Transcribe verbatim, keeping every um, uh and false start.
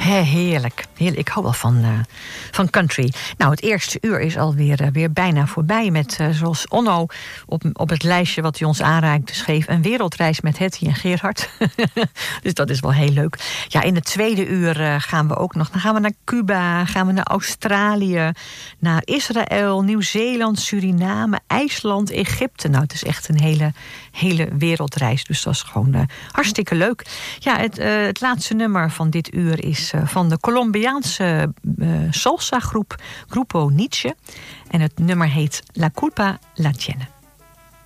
He, heerlijk. heerlijk. Ik hou wel van, uh, van country. Nou, het eerste uur is alweer uh, weer bijna voorbij. Met, uh, zoals Onno op, op het lijstje wat hij ons aanreikte schreef... een wereldreis met Hetty en Gerhard. Dus dat is wel heel leuk. Ja, in het tweede uur uh, gaan we ook nog... Dan gaan we naar Cuba, gaan we naar Australië... naar Israël, Nieuw-Zeeland, Suriname, IJsland, Egypte. Nou, het is echt een hele, hele wereldreis. Dus dat is gewoon uh, hartstikke leuk. Ja, het, uh, het laatste nummer van dit uur is uh, van de Colombiaanse uh, salsa-groep Grupo Nietzsche. En het nummer heet La Culpa La Tiene.